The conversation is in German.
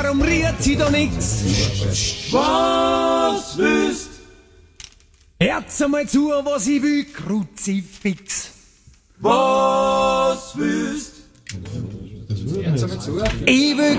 warum rührt sie da nix? Was willst? Hört's einmal zu, was ich will, Kruzifix. Was willst? Ich will